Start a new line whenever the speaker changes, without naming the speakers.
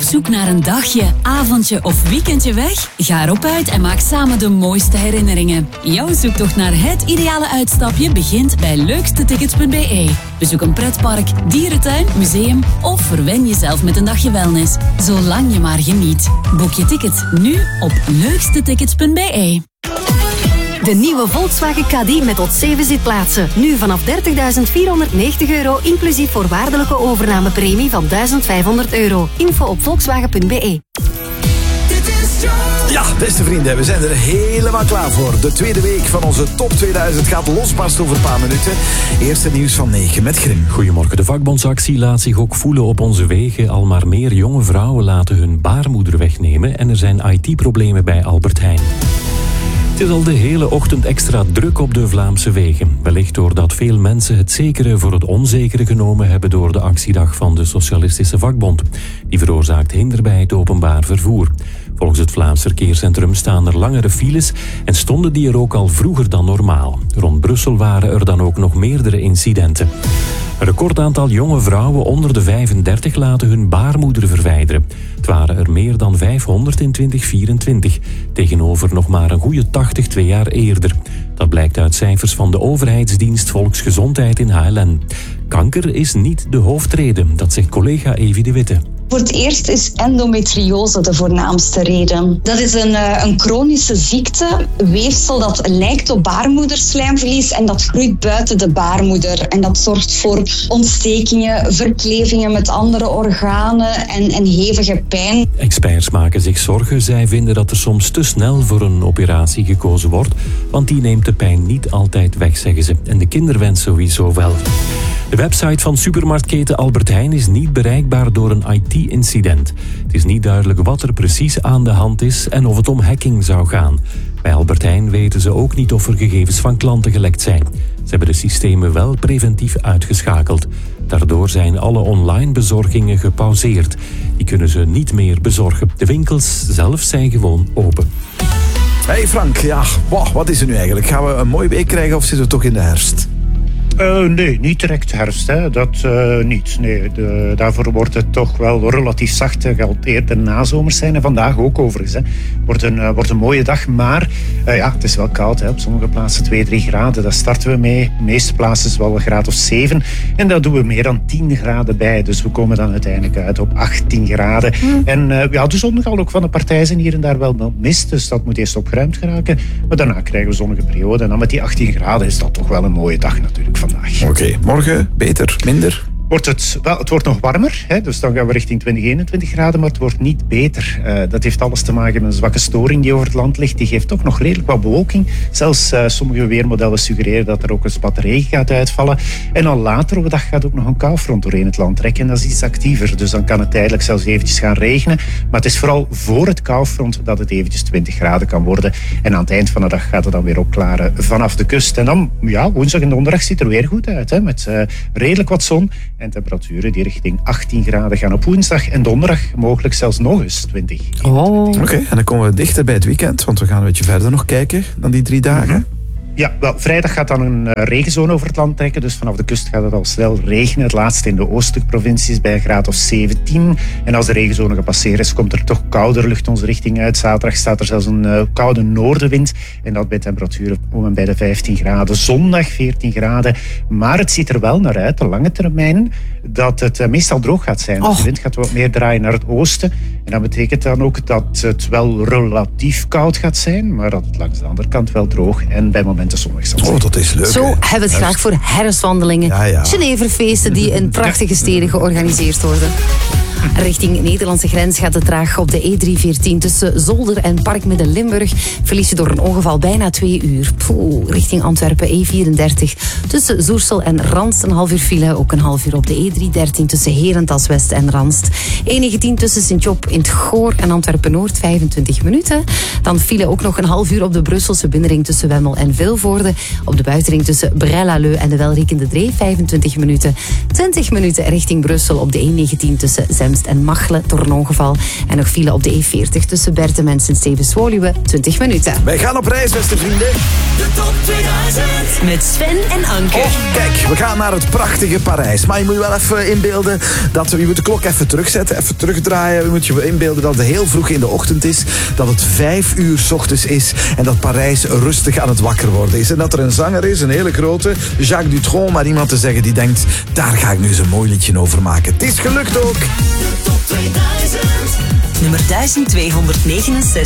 zoek naar een dagje, avondje of weekendje weg? Ga erop uit en maak samen de mooiste herinneringen. Jouw zoektocht naar het ideale uitstapje begint bij leukstetickets.be. Bezoek een pretpark, dierentuin, museum of verwen jezelf met een dagje wellness. Zolang je maar geniet. Boek je ticket nu op leukstetickets.be.
De nieuwe Volkswagen Caddy met tot 7 zitplaatsen. Nu vanaf €30.490 inclusief voorwaardelijke overnamepremie van €1.500. Info op volkswagen.be.
Ja, beste vrienden, we zijn er helemaal klaar voor. De tweede week van onze Top 2000 gaat losbarsten over een paar minuten. Eerste nieuws van 9 met Grim.
Goedemorgen. De vakbondsactie laat zich ook voelen op onze wegen. Al maar meer jonge vrouwen laten hun baarmoeder wegnemen en er zijn IT-problemen bij Albert Heijn. Het is al de hele ochtend extra druk op de Vlaamse wegen. Wellicht doordat veel mensen het zekere voor het onzekere genomen hebben door de actiedag van de Socialistische Vakbond. Die veroorzaakt hinder bij het openbaar vervoer. Volgens het Vlaams Verkeerscentrum staan er langere files en stonden die er ook al vroeger dan normaal. Rond Brussel waren er dan ook nog meerdere incidenten. Een recordaantal jonge vrouwen onder de 35 laten hun baarmoeder verwijderen. Het waren er meer dan 500 in 2024, tegenover nog maar een goede 80 2 jaar eerder. Dat blijkt uit cijfers van de overheidsdienst Volksgezondheid in HLN. Kanker is niet de hoofdreden, dat zegt collega Evi de Witte.
Voor het eerst is endometriose de voornaamste reden. Dat is een chronische ziekte, weefsel dat lijkt op baarmoederslijmvlies en dat groeit buiten de baarmoeder. En dat zorgt voor ontstekingen, verklevingen met andere organen en hevige pijn.
Experts maken zich zorgen. Zij vinden dat er soms te snel voor een operatie gekozen wordt, want die neemt de pijn niet altijd weg, zeggen ze. En de kinderwens sowieso wel. De website van supermarktketen Albert Heijn is niet bereikbaar door een IT-incident. Het is niet duidelijk wat er precies aan de hand is en of het om hacking zou gaan. Bij Albert Heijn weten ze ook niet of er gegevens van klanten gelekt zijn. Ze hebben de systemen wel preventief uitgeschakeld. Daardoor zijn alle online bezorgingen gepauzeerd. Die kunnen ze niet meer bezorgen. De winkels zelf zijn gewoon open.
Hey Frank, ja, wat is er nu eigenlijk? Gaan we een mooie week krijgen of zitten we toch in de herfst?
Nee, niet direct herfst. Hè. Dat niet. Nee, daarvoor wordt het toch wel relatief zacht. Het gaat eerder nazomers zijn. En vandaag ook overigens. Hè. Wordt een mooie dag. Maar het is wel koud. Hè. Op sommige plaatsen 2-3 graden. Daar starten we mee. De meeste plaatsen is wel een graad of 7. En daar doen we meer dan 10 graden bij. Dus we komen dan uiteindelijk uit op 18 graden. En de zon gaat ook van de partij zijn hier en daar wel mist. Dus dat moet eerst opgeruimd geraken. Maar daarna krijgen we zonnige periode. En dan met die 18 graden is dat toch wel een mooie dag natuurlijk vandaag.
Oké, morgen beter, minder?
Het wordt nog warmer, hè, dus dan gaan we richting 20-21 graden, maar het wordt niet beter. Dat heeft alles te maken met een zwakke storing die over het land ligt. Die geeft toch nog redelijk wat bewolking. Zelfs sommige weermodellen suggereren dat er ook eens wat regen gaat uitvallen. En dan later op de dag gaat ook nog een koufront doorheen het land trekken. En dat is iets actiever, dus dan kan het tijdelijk zelfs eventjes gaan regenen. Maar het is vooral voor het koufront dat het eventjes 20 graden kan worden. En aan het eind van de dag gaat het dan weer opklaren vanaf de kust. En dan, woensdag en donderdag ziet er weer goed uit, hè, met redelijk wat zon. En temperaturen die richting 18 graden gaan op woensdag en donderdag mogelijk zelfs nog eens 20.
Oké, en dan komen we dichter bij het weekend, want we gaan een beetje verder nog kijken dan die 3 dagen.
Ja, wel, vrijdag gaat dan een regenzone over het land trekken. Dus vanaf de kust gaat het al snel regenen. Het laatste in de oostelijke provincies bij een graad of 17. En als de regenzone gepasseerd is, komt er toch kouder lucht onze richting uit. Zaterdag staat er zelfs een koude noordenwind. En dat bij temperaturen om en bij de 15 graden. Zondag 14 graden. Maar het ziet er wel naar uit, de lange termijn, dat het meestal droog gaat zijn. De wind gaat wat meer draaien naar het oosten. En dat betekent dan ook dat het wel relatief koud gaat zijn. Maar dat het langs de andere kant wel droog en bij momenten zonnig zal zijn.
Dat is leuk.
Zo hebben we het graag voor herfstwandelingen. Geneverfeesten die in prachtige steden georganiseerd worden. Richting Nederlandse grens gaat het traag op de E314 tussen Zolder en Park Midden-Limburg. Verlies je door een ongeval bijna 2 uur. Richting Antwerpen E34 tussen Zoersel en Ranst een half uur file. Ook een half uur op de E313 tussen Herentals West en Ranst. E19 tussen Sint-Job in het Goor en Antwerpen-Noord 25 minuten. Dan file ook nog een half uur op de Brusselse binnenring tussen Wemmel en Vilvoorde. Op de buitenring tussen Braine-l'Alleud en de welriekende Dree 25 minuten. 20 minuten richting Brussel op de E19 tussen Zem Zemst en Machelen door een ongeval. En nog file op de E40 tussen Bertemens en Stevens-Woluwe, 20 minuten.
Wij gaan op reis, beste vrienden.
De top 2000 met Sven en Anke.
Oh, kijk, we gaan naar het prachtige Parijs. Maar je moet je wel even inbeelden dat je moet de klok even terugzetten, even terugdraaien. Je moet je inbeelden dat het heel vroeg in de ochtend is, dat het 5 uur 's ochtends is en dat Parijs rustig aan het wakker worden is. En dat er een zanger is, een hele grote, Jacques Dutronc, maar iemand te zeggen die denkt, daar ga ik nu eens een mooi liedje over maken. Het is gelukt ook.
De top 2000. Nummer 1269.